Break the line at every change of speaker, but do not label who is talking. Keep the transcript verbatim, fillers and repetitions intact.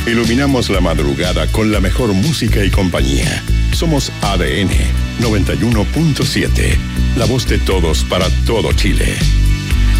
Iluminamos la madrugada con la mejor música y compañía. Somos A D N noventa y uno punto siete, la voz de todos para todo Chile.